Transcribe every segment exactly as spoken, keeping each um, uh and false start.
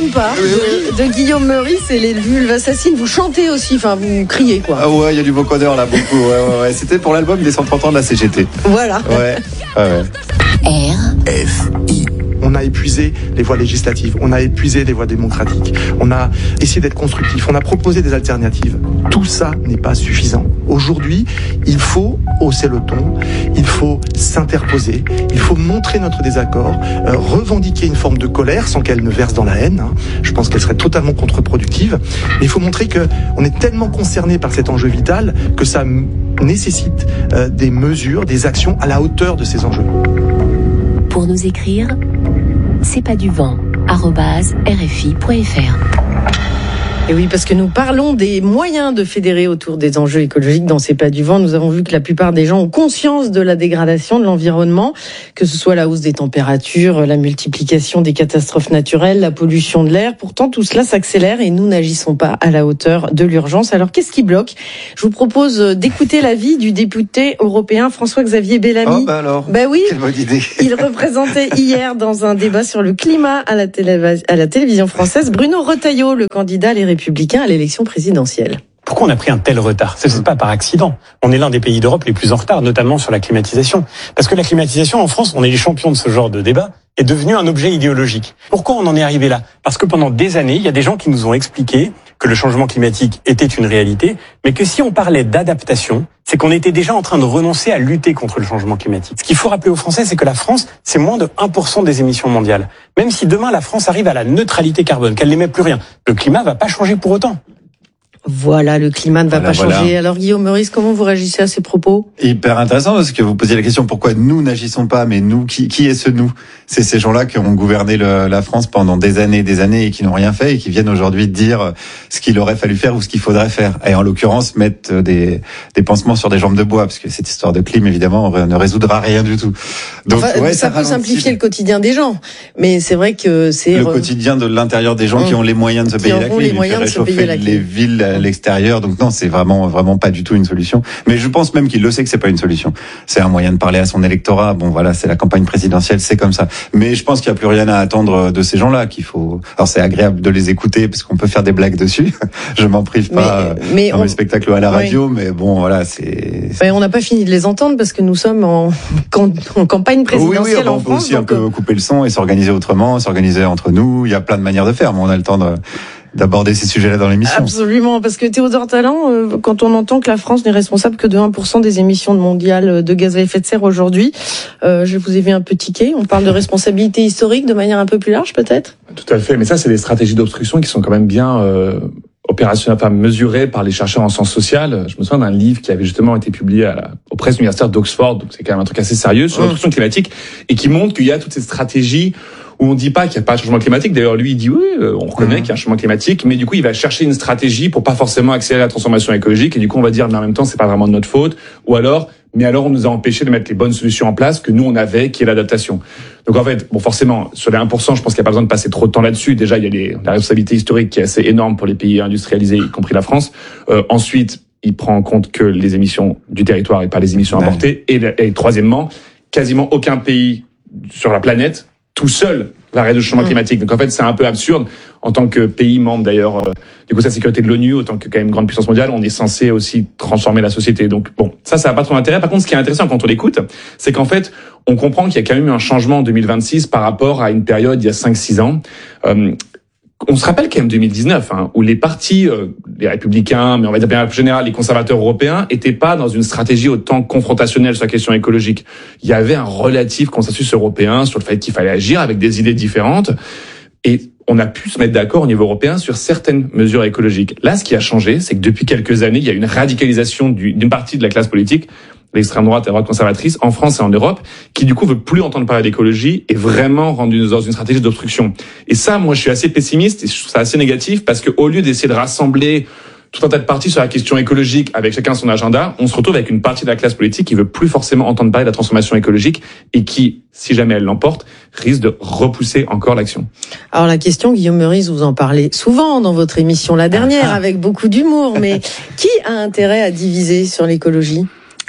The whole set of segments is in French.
même pas, de, de Guillaume Meurice et les vulves assassines. Vous chantez aussi, enfin vous criez quoi. Ah ouais, il y a du vocodeur là, beaucoup. Ouais, ouais, ouais. C'était pour l'album des cent trente ans de la C G T. Voilà. Ouais, ouais, ouais. R F I. On a épuisé les voies législatives, on a épuisé les voies démocratiques, on a essayé d'être constructif, on a proposé des alternatives. Tout ça n'est pas suffisant. Aujourd'hui, il faut hausser le ton, il faut s'interposer, il faut montrer notre désaccord, euh, revendiquer une forme de colère sans qu'elle ne verse dans la haine. Hein. Je pense qu'elle serait totalement contre-productive. Mais il faut montrer qu'on est tellement concerné par cet enjeu vital que ça m- nécessite euh, des mesures, des actions à la hauteur de ces enjeux. Pour nous écrire, c'est pas du vent, arobase r f i point f r. Et oui, parce que nous parlons des moyens de fédérer autour des enjeux écologiques dans C'est pas du vent. Nous avons vu que la plupart des gens ont conscience de la dégradation de l'environnement, que ce soit la hausse des températures, la multiplication des catastrophes naturelles, la pollution de l'air. Pourtant, tout cela s'accélère et nous n'agissons pas à la hauteur de l'urgence. Alors, qu'est-ce qui bloque ? Je vous propose d'écouter l'avis du député européen François-Xavier Bellamy. Oh bah alors, bah oui, quelle bonne idée. Il représentait hier dans un débat sur le climat à la, télé- à la télévision française Bruno Retailleau, le candidat Les Républicains à l'élection présidentielle. Pourquoi on a pris un tel retard ? Ce n'est pas par accident. On est l'un des pays d'Europe les plus en retard, notamment sur la climatisation. Parce que la climatisation, en France, on est les champions de ce genre de débat, est devenu un objet idéologique. Pourquoi on en est arrivé là ? Parce que pendant des années, il y a des gens qui nous ont expliqué que le changement climatique était une réalité, mais que si on parlait d'adaptation, c'est qu'on était déjà en train de renoncer à lutter contre le changement climatique. Ce qu'il faut rappeler aux Français, c'est que la France, c'est moins de un pour cent des émissions mondiales. Même si demain la France arrive à la neutralité carbone, qu'elle n'émet plus rien, le climat va pas changer pour autant. Voilà, le climat ne va voilà, pas voilà. changer. Alors Guillaume Meurice, comment vous réagissez à ces propos ? Hyper intéressant parce que vous posiez la question pourquoi nous n'agissons pas, mais nous, qui, qui est ce nous ? C'est ces gens-là qui ont gouverné le, la France pendant des années et des années et qui n'ont rien fait et qui viennent aujourd'hui dire ce qu'il aurait fallu faire ou ce qu'il faudrait faire. Et en l'occurrence, mettre des, des pansements sur des jambes de bois parce que cette histoire de clim, évidemment, ne résoudra rien du tout. Donc, enfin, ouais, ça, ça peut simplifier le quotidien des gens, mais c'est vrai que c'est... Le quotidien de l'intérieur des gens mmh. qui ont les moyens de se payer la clim, les moyens de se payer la clim. Les villes à l'extérieur, donc non, c'est vraiment, vraiment pas du tout une solution. Mais je pense même qu'il le sait que c'est pas une solution. C'est un moyen de parler à son électorat. Bon, voilà, c'est la campagne présidentielle, c'est comme ça. Mais je pense qu'il y a plus rien à attendre de ces gens-là, qu'il faut. Alors c'est agréable de les écouter parce qu'on peut faire des blagues dessus. Je m'en prive pas mais, mais dans on... mes spectacles ou à la radio, oui. Mais bon, voilà, c'est. Mais on n'a pas fini de les entendre parce que nous sommes en, en campagne présidentielle oui, oui, en on peut France. aussi un peu couper le son et s'organiser autrement, s'organiser entre nous. Il y a plein de manières de faire, mais on a le temps de. d'aborder ces sujets-là dans l'émission. Absolument, parce que Théodore Tallant, euh, quand on entend que la France n'est responsable que de un pour cent des émissions mondiales de gaz à effet de serre aujourd'hui, euh, je vous ai vu un peu tiquer. On parle de responsabilité historique de manière un peu plus large, peut-être ? Tout à fait, mais ça, c'est des stratégies d'obstruction qui sont quand même bien euh, opérationnelles, enfin mesurées par les chercheurs en sciences sociales. Je me souviens d'un livre qui avait justement été publié à la, aux presses universitaires d'Oxford, donc c'est quand même un truc assez sérieux, sur l'obstruction climatique, et qui montre qu'il y a toutes ces stratégies où on dit pas qu'il n'y a pas de changement climatique. D'ailleurs, lui, il dit oui, on reconnaît mmh. qu'il y a un changement climatique, mais du coup, il va chercher une stratégie pour pas forcément accélérer la transformation écologique. Et du coup, on va dire, mais en même temps, c'est pas vraiment de notre faute. Ou alors, mais alors, on nous a empêché de mettre les bonnes solutions en place que nous, on avait, qui est l'adaptation. Donc, en fait, bon, forcément, sur les un pour cent, je pense qu'il n'y a pas besoin de passer trop de temps là-dessus. Déjà, il y a les, la responsabilité historique qui est assez énorme pour les pays industrialisés, y compris la France. Euh, ensuite, il prend en compte que les émissions du territoire et pas les émissions ouais. importées. Et, et troisièmement, quasiment aucun pays sur la planète tout seul va arrêter le changement mmh. climatique. Donc en fait, c'est un peu absurde. En tant que pays membre d'ailleurs euh, du Conseil de sécurité de l'ONU, en tant que quand même grande puissance mondiale, on est censé aussi transformer la société. Donc bon, ça, ça n'a pas trop d'intérêt. Par contre, ce qui est intéressant quand on l'écoute, c'est qu'en fait, on comprend qu'il y a quand même eu un changement en deux mille vingt-six par rapport à une période il y a cinq six ans. Euh, On se rappelle quand même deux mille dix-neuf, hein, où les partis, euh, les républicains, mais on va dire bien en général, les conservateurs européens, étaient pas dans une stratégie autant confrontationnelle sur la question écologique. Il y avait un relatif consensus européen sur le fait qu'il fallait agir avec des idées différentes. Et on a pu se mettre d'accord au niveau européen sur certaines mesures écologiques. Là, ce qui a changé, c'est que depuis quelques années, il y a une radicalisation du, d'une partie de la classe politique, l'extrême droite et la droite conservatrice, en France et en Europe, qui du coup veut plus entendre parler d'écologie et vraiment rendu dans une stratégie d'obstruction. Et ça, moi, je suis assez pessimiste et je trouve ça assez négatif parce que au lieu d'essayer de rassembler tout un tas de partis sur la question écologique avec chacun son agenda, on se retrouve avec une partie de la classe politique qui veut plus forcément entendre parler de la transformation écologique et qui, si jamais elle l'emporte, risque de repousser encore l'action. Alors la question, Guillaume Meurice, vous en parlez souvent dans votre émission, la dernière, avec beaucoup d'humour, mais qui a intérêt à diviser sur l'écologie ?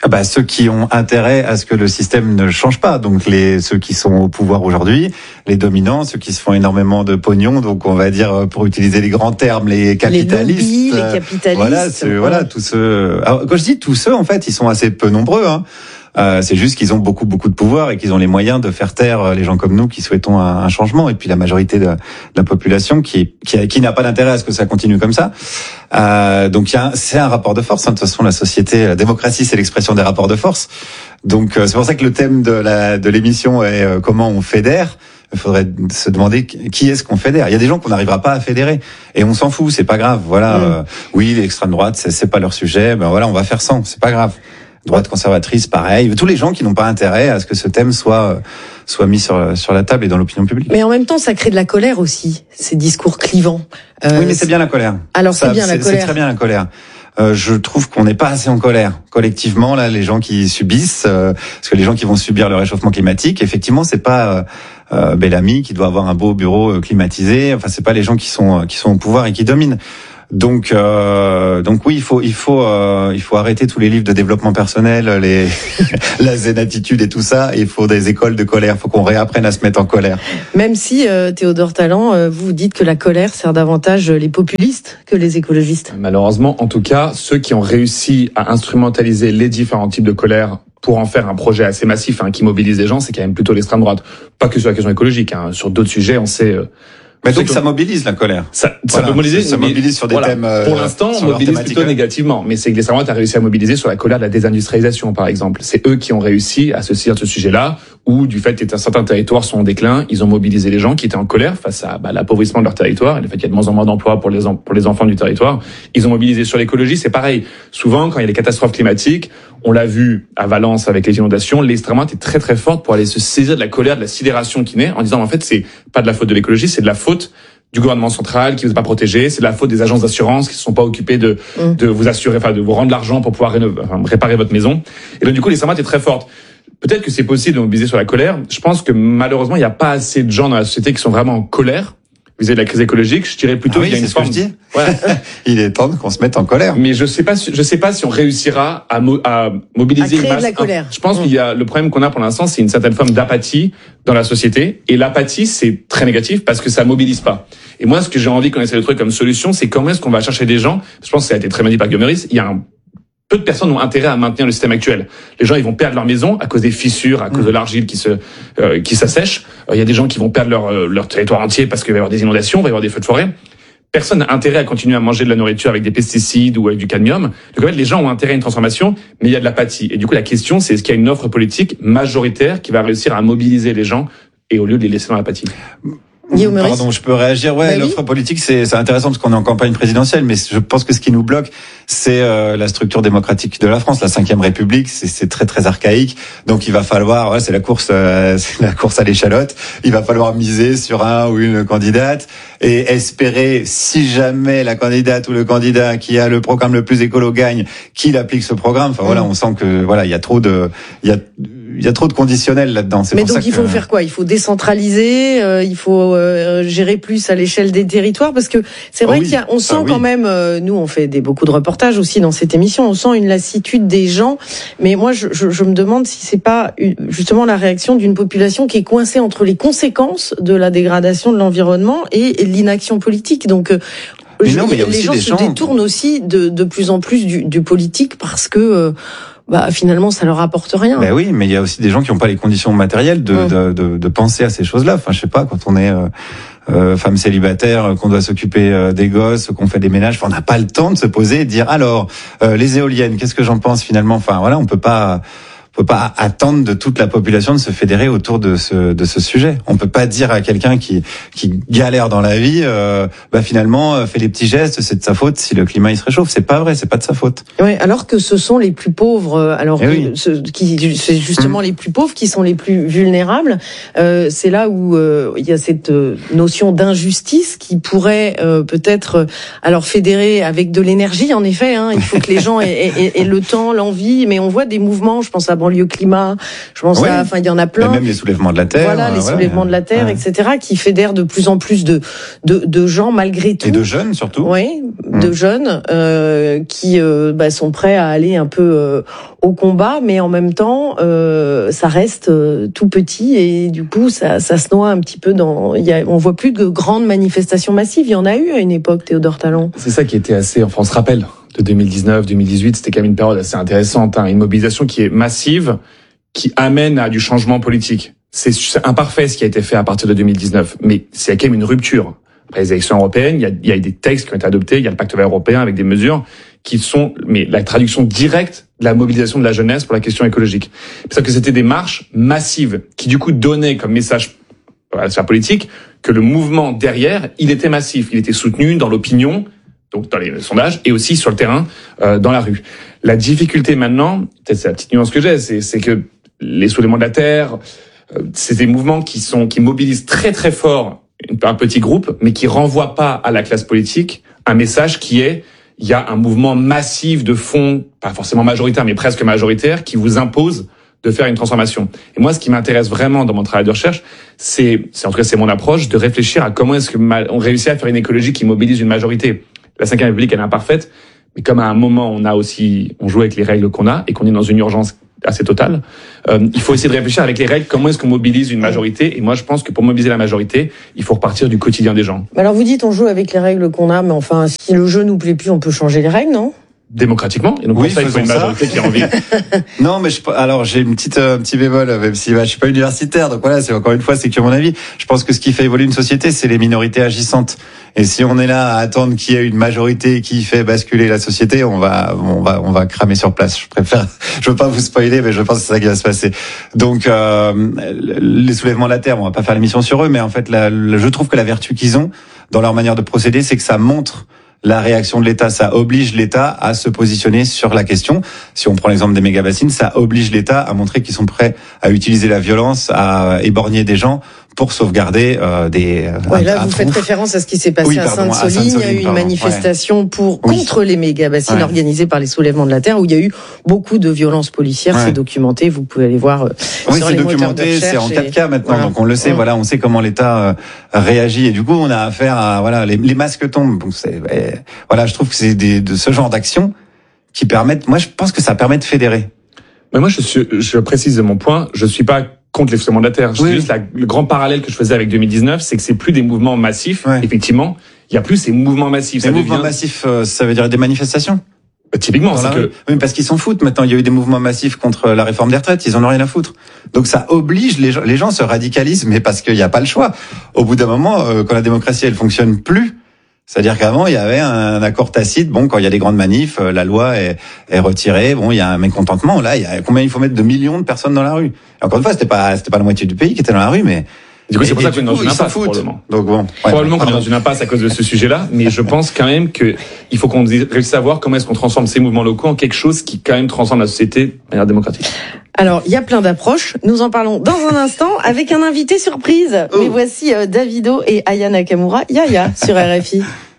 Ah bah, ceux qui ont intérêt à ce que le système ne change pas, donc les ceux qui sont au pouvoir aujourd'hui, les dominants, ceux qui se font énormément de pognon, donc on va dire, pour utiliser les grands termes, les capitalistes, les lobbies, les capitalistes, voilà, ceux, voilà, tous ceux. Alors, quand je dis tous ceux, en fait, ils sont assez peu nombreux. Hein. Euh, c'est juste qu'ils ont beaucoup beaucoup de pouvoir et qu'ils ont les moyens de faire taire les gens comme nous qui souhaitons un, un changement, et puis la majorité de, de la population qui qui, qui n'a pas d'intérêt à ce que ça continue comme ça. Euh, donc il y a un, c'est un rapport de force. Hein. De toute façon, la société, la démocratie, c'est l'expression des rapports de force. Donc euh, c'est pour ça que le thème de la de l'émission est euh, comment on fédère. Il faudrait se demander qui est-ce qu'on fédère. Il y a des gens qu'on n'arrivera pas à fédérer et on s'en fout, c'est pas grave. Voilà, mmh. euh, oui, l'extrême droite, c'est, c'est pas leur sujet. Ben voilà, on va faire sans, c'est pas grave. Droite conservatrice, pareil. Tous les gens qui n'ont pas intérêt à ce que ce thème soit soit mis sur sur la table et dans l'opinion publique. Mais en même temps, ça crée de la colère aussi, ces discours clivants. Euh, oui, mais c'est bien la colère. Alors ça, c'est bien c'est, la colère. C'est très bien la colère. Euh, je trouve qu'on n'est pas assez en colère collectivement là, les gens qui subissent, euh, parce que les gens qui vont subir le réchauffement climatique, effectivement, c'est pas euh, euh, Bellamy qui doit avoir un beau bureau euh, climatisé. Enfin, c'est pas les gens qui sont qui sont au pouvoir et qui dominent. Donc, euh, donc oui, il faut, il faut, euh, il faut arrêter tous les livres de développement personnel, les la zen attitude et tout ça. Il faut des écoles de colère. Il faut qu'on réapprenne à se mettre en colère. Même si euh, Théodore Tallant, euh, vous dites que la colère sert davantage les populistes que les écologistes. Malheureusement, en tout cas, ceux qui ont réussi à instrumentaliser les différents types de colère pour en faire un projet assez massif, hein, qui mobilise les gens, c'est quand même plutôt l'extrême droite. Pas que sur la question écologique, hein, sur d'autres sujets, on sait. Euh, Mais donc ça mobilise la colère. Ça, ça voilà, peut mobiliser. Ça mobilise sur des voilà. thèmes. Euh, Pour l'instant, on mobilise plutôt négativement. Mais c'est que l'extrême droite a réussi à mobiliser sur la colère de la désindustrialisation, par exemple. C'est eux qui ont réussi à se saisir de ce sujet-là, où du fait que certains territoires sont en déclin, ils ont mobilisé les gens qui étaient en colère face à bah, l'appauvrissement de leur territoire et le fait qu'il y a de moins en moins d'emplois pour les en, pour les enfants du territoire. Ils ont mobilisé sur l'écologie. C'est pareil. Souvent, quand il y a des catastrophes climatiques, on l'a vu à Valence avec les inondations, l'extrême droite est très très forte pour aller se saisir de la colère, de la sidération qui naît, en disant en fait c'est pas de la faute de l'écologie, c'est de la faute du gouvernement central qui vous a pas protégé, c'est de la faute des agences d'assurance qui se sont pas occupées de mmh. de vous assurer, enfin de vous rendre l'argent pour pouvoir rénover, enfin, réparer votre maison. Et donc du coup l'extrême droite est très forte. Peut-être que c'est possible de mobiliser sur la colère. Je pense que malheureusement il n'y a pas assez de gens dans la société qui sont vraiment en colère vis-à-vis de la crise écologique. Je dirais plutôt ah oui, qu'il y a une c'est forme. Ce que je dis. Ouais. Il est temps qu'on se mette en colère. Mais je sais pas, je sais pas si on réussira à, mo- à mobiliser à créer une masse. De la colère. Je pense mmh. qu'il y a le problème qu'on a pour l'instant, c'est une certaine forme d'apathie dans la société. Et l'apathie, c'est très négatif parce que ça mobilise pas. Et moi, ce que j'ai envie qu'on essaie de trouver comme solution, c'est comment est-ce qu'on va chercher des gens. Je pense que ça a été très bien dit par Guillaume Meurice. Il y a un peu de personnes ont intérêt à maintenir le système actuel. Les gens, ils vont perdre leur maison à cause des fissures, à cause mmh. de l'argile qui se euh, qui s'assèche. Il y a des gens qui vont perdre leur euh, leur territoire entier parce qu'il va y avoir des inondations, il va y avoir des feux de forêt. Personne n'a intérêt à continuer à manger de la nourriture avec des pesticides ou avec du cadmium. Donc en fait, les gens ont intérêt à une transformation, mais il y a de l'apathie. Et du coup, la question, c'est est-ce qu'il y a une offre politique majoritaire qui va réussir à mobiliser les gens et au lieu de les laisser dans l'apathie? Guillaume Meurice. Pardon, je peux réagir. Ouais, bah l'offre oui. politique, c'est, c'est intéressant parce qu'on est en campagne présidentielle, mais je pense que ce qui nous bloque, c'est euh, la structure démocratique de la France. La cinquième République, c'est, c'est très très archaïque. Donc il va falloir, ouais, c'est la course, euh, c'est la course à l'échalote. Il va falloir miser sur un ou une candidate et espérer, si jamais la candidate ou le candidat qui a le programme le plus écolo gagne, qu'il applique ce programme. Enfin mmh. voilà, on sent que voilà, il y a trop de, il y a il y a trop de conditionnels là-dedans. C'est Mais pour donc ça il faut que... faire quoi? Il faut décentraliser, euh, il faut euh, gérer plus à l'échelle des territoires, parce que c'est vrai oh oui. qu'il y a, on sent ah, quand oui. même, euh, nous on fait des beaucoup de reportages aussi dans cette émission, on sent une lassitude des gens. Mais moi je, je, je me demande si c'est pas justement la réaction d'une population qui est coincée entre les conséquences de la dégradation de l'environnement et l'inaction politique. Donc mais non, mais il y a les aussi gens des se gens... détournent aussi de, de plus en plus du, du politique parce que euh, bah finalement ça leur apporte rien. Ben oui, mais il y a aussi des gens qui n'ont pas les conditions matérielles de, mmh. de, de, de penser à ces choses-là. Enfin, je sais pas, quand on est euh, euh, femme célibataire, qu'on doit s'occuper euh, des gosses, qu'on fait des ménages, enfin, on n'a pas le temps de se poser et de dire alors euh, les éoliennes, qu'est-ce que j'en pense finalement. Enfin voilà, on peut pas. On peut pas attendre de toute la population de se fédérer autour de ce de ce sujet. On peut pas dire à quelqu'un qui qui galère dans la vie, euh, bah finalement euh, fait les petits gestes, c'est de sa faute si le climat il se réchauffe. C'est pas vrai, c'est pas de sa faute. Oui, alors que ce sont les plus pauvres, alors que oui. ce, qui c'est justement mmh. les plus pauvres qui sont les plus vulnérables. Euh, c'est là où euh, il y a cette notion d'injustice qui pourrait euh, peut-être alors fédérer avec de l'énergie. En effet, hein, il faut que les gens aient, aient, aient le temps, l'envie. Mais on voit des mouvements, je pense à banlieue climat, je pense Oui. à, enfin, il y en a plein. Et même les soulèvements de la terre. Voilà, les voilà, soulèvements de la terre, ouais. et cetera, qui fédèrent de plus en plus de, de, de gens malgré tout. Et de jeunes surtout. Oui, Mmh. de jeunes euh, qui euh, bah, sont prêts à aller un peu euh, au combat, mais en même temps, euh, ça reste euh, tout petit et du coup, ça, ça se noie un petit peu dans. Il y a, on voit plus de grandes manifestations massives. Il y en a eu à une époque, Théodore Talon. C'est ça qui était assez, enfin on se rappelle de deux mille dix-neuf, deux mille dix-huit, c'était quand même une période assez intéressante, hein, une mobilisation qui est massive, qui amène à du changement politique. C'est imparfait ce qui a été fait à partir de deux mille dix-neuf, mais c'est quand même une rupture. Après les élections européennes, il y a, il y a des textes qui ont été adoptés, il y a le pacte vert européen avec des mesures qui sont, mais la traduction directe de la mobilisation de la jeunesse pour la question écologique. Parce que c'était des marches massives qui du coup donnaient comme message à la politique que le mouvement derrière, il était massif, il était soutenu dans l'opinion, donc dans les sondages, et aussi sur le terrain, euh, dans la rue. La difficulté maintenant, peut-être c'est la petite nuance que j'ai, c'est, c'est que les soulèvements de la terre, euh, c'est des mouvements qui sont qui mobilisent très très fort un petit groupe, mais qui renvoient pas à la classe politique un message qui est il y a un mouvement massif de fond, pas forcément majoritaire, mais presque majoritaire, qui vous impose de faire une transformation. Et moi, ce qui m'intéresse vraiment dans mon travail de recherche, c'est, c'est en tout cas c'est mon approche, de réfléchir à comment est-ce que on réussit à faire une écologie qui mobilise une majorité. La cinquième République, elle est imparfaite, mais comme à un moment on a aussi, on joue avec les règles qu'on a et qu'on est dans une urgence assez totale, euh, il faut essayer de réfléchir avec les règles comment est-ce qu'on mobilise une majorité. Et moi, je pense que pour mobiliser la majorité, il faut repartir du quotidien des gens. Alors vous dites on joue avec les règles qu'on a, mais enfin si le jeu nous plaît plus, on peut changer les règles, non ? Démocratiquement, et donc Oui, pour ça il faut une faisons ça. majorité qui a envie. Non, mais je, alors j'ai une petite euh, petit bémol, même si bah, je suis pas universitaire, donc voilà, c'est encore une fois, c'est que mon avis. Je pense que ce qui fait évoluer une société, c'est les minorités agissantes. Et si on est là à attendre qu'il y ait une majorité qui fait basculer la société, on va, on va, on va cramer sur place. Je préfère, je veux pas vous spoiler, mais je pense que c'est ça qui va se passer. Donc euh, les soulèvements de la terre, on va pas faire l'émission sur eux, mais en fait, la, la, je trouve que la vertu qu'ils ont dans leur manière de procéder, c'est que ça montre la réaction de l'État, ça oblige l'État à se positionner sur la question. Si on prend l'exemple des méga-bassines, ça oblige l'État à montrer qu'ils sont prêts à utiliser la violence, à éborgner des gens pour sauvegarder euh, des... Ouais, là, vous faites référence à ce qui s'est passé oui, à pardon, Sainte-Soline. Il y a eu une pardon, manifestation ouais. pour Oui. contre les méga-bassines Ouais. organisée par les soulèvements de la terre, où il y a eu beaucoup de violences policières. Ouais. C'est documenté, vous pouvez aller voir euh, Oui, sur c'est les moteurs de documenté, c'est en recherche quatre K et- maintenant, voilà. donc on le sait, Ouais. voilà, on sait comment l'État euh, réagit et du coup on a affaire à voilà les, les masques tombent. Donc c'est eh, voilà, je trouve que c'est des, de ce genre d'actions qui permettent. Moi, je pense que ça permet de fédérer. Mais moi, je, suis, je précise mon point, je suis pas contre les soulèvements de la terre. Je Oui. dis juste la, le grand parallèle que je faisais avec deux mille dix-neuf, c'est que c'est plus des mouvements massifs. Ouais. Effectivement, il y a plus ces mouvements massifs. Les Ça mouvements devient massifs, euh, ça veut dire des manifestations. Bah, typiquement, Dans c'est la que rue. Oui, parce qu'ils s'en foutent maintenant. Il y a eu des mouvements massifs contre la réforme des retraites. Ils en ont rien à foutre. Donc ça oblige les gens. Les gens se radicalisent, mais parce qu'il n'y a pas le choix. Au bout d'un moment, euh, quand la démocratie elle fonctionne plus, c'est-à-dire qu'avant il y avait un accord tacite. Bon, quand il y a des grandes manifs, euh, la loi est, est retirée. Bon, il y a un mécontentement. Là, il y a combien il faut mettre de millions de personnes dans la rue. Et encore une fois, c'était pas c'était pas la moitié du pays qui était dans la rue, mais du coup, c'est et- pour ça et qu'on est du dans coup, une ils s'en impasse, foutent. probablement. Donc bon, ouais. Probablement qu'on est Pardon. dans une impasse à cause de ce sujet-là, mais je pense quand même que il faut qu'on réussisse à voir comment est-ce qu'on transforme ces mouvements locaux en quelque chose qui quand même transforme la société de manière démocratique. Alors, il y a plein d'approches. Nous en parlons dans un instant avec un invité surprise. Oh. Mais voici euh, Davido et Aya Nakamura. Yaya sur R F I.